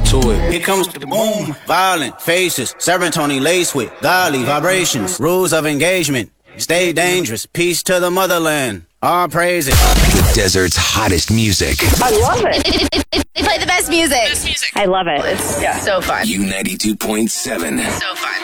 to it. Here comes the boom, violent faces, serotonin laced with godly vibrations, rules of engagement. Stay dangerous, peace to the motherland. All praises. The desert's hottest music. I love it. They play the best music. I love it. It's so fun. U92.7. So fun.